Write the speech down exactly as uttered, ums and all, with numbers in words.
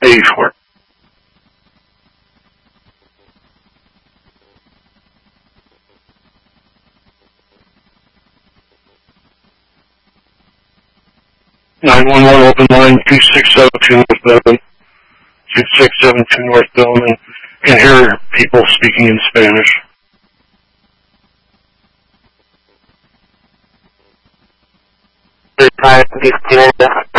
pay for it. nine one one open line, two six seven two North Bellman, two six seven two North Bellman. Can hear people speaking in Spanish. five fifteen.